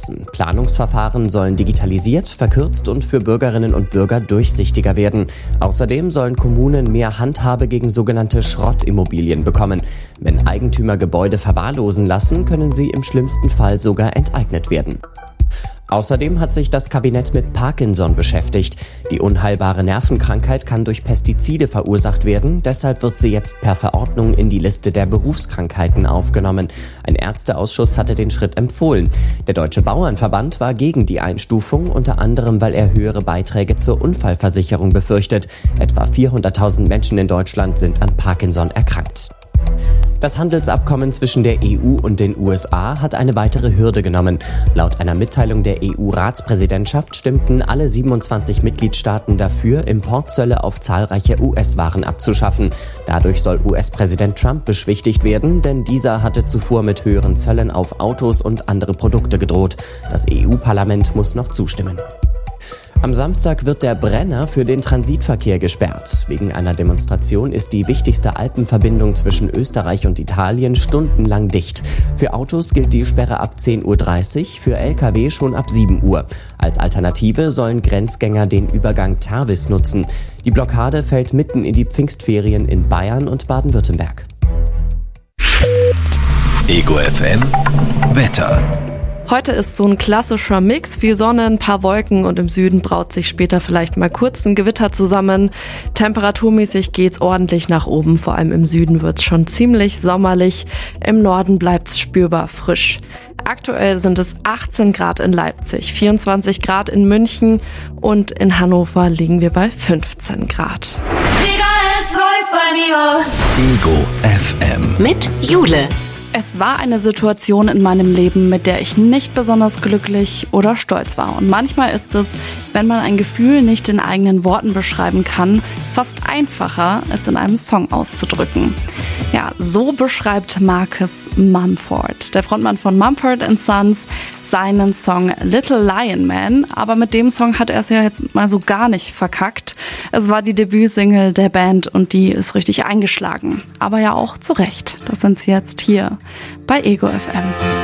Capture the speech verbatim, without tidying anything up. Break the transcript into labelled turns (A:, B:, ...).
A: beschlossen. Planungsverfahren sollen digitalisiert, verkürzt und für Bürgerinnen und Bürger durchsichtiger werden. Außerdem sollen Kommunen mehr Handhabe gegen sogenannte Schrottimmobilien bekommen. Wenn Eigentümer Gebäude verwahrlosen lassen, können sie im schlimmsten Fall sogar enteignet werden. Außerdem hat sich das Kabinett mit Parkinson beschäftigt. Die unheilbare Nervenkrankheit kann durch Pestizide verursacht werden. Deshalb wird sie jetzt per Verordnung in die Liste der Berufskrankheiten aufgenommen. Ein Ärzteausschuss hatte den Schritt empfohlen. Der Deutsche Bauernverband war gegen die Einstufung, unter anderem, weil er höhere Beiträge zur Unfallversicherung befürchtet. Etwa vierhunderttausend Menschen in Deutschland sind an Parkinson erkrankt. Das Handelsabkommen zwischen der E U und den U S A hat eine weitere Hürde genommen. Laut einer Mitteilung der E U-Ratspräsidentschaft stimmten alle siebenundzwanzig Mitgliedstaaten dafür, Importzölle auf zahlreiche U S-Waren abzuschaffen. Dadurch soll U S-Präsident Trump beschwichtigt werden, denn dieser hatte zuvor mit höheren Zöllen auf Autos und andere Produkte gedroht. Das E U-Parlament muss noch zustimmen. Am Samstag wird der Brenner für den Transitverkehr gesperrt. Wegen einer Demonstration ist die wichtigste Alpenverbindung zwischen Österreich und Italien stundenlang dicht. Für Autos gilt die Sperre ab zehn Uhr dreißig, für L K W schon ab sieben Uhr. Als Alternative sollen Grenzgänger den Übergang Tarvis nutzen. Die Blockade fällt mitten in die Pfingstferien in Bayern und Baden-Württemberg.
B: Ego F M Wetter.
C: Heute ist so ein klassischer Mix, viel Sonne, ein paar Wolken und im Süden braut sich später vielleicht mal kurz ein Gewitter zusammen. Temperaturmäßig geht's ordentlich nach oben, vor allem im Süden wird's schon ziemlich sommerlich, im Norden bleibt's spürbar frisch. Aktuell sind es achtzehn Grad in Leipzig, vierundzwanzig Grad in München und in Hannover liegen wir bei fünfzehn Grad.
B: Ego F M
D: mit Jule.
C: Es war eine Situation in meinem Leben, mit der ich nicht besonders glücklich oder stolz war. Und manchmal ist es, wenn man ein Gefühl nicht in eigenen Worten beschreiben kann, fast einfacher, es in einem Song auszudrücken. Ja, so beschreibt Marcus Mumford, der Frontmann von Mumford and Sons, seinen Song Little Lion Man. Aber mit dem Song hat er es ja jetzt mal so gar nicht verkackt. Es war die Debütsingle der Band und die ist richtig eingeschlagen. Aber ja auch zu Recht. Das sind sie jetzt hier bei Ego F M.